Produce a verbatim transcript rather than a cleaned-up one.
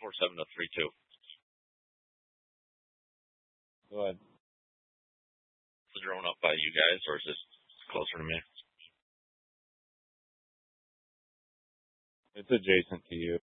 four seven zero three two. Go ahead. Is the drone up by you guys, or is it closer to me? It's adjacent to you.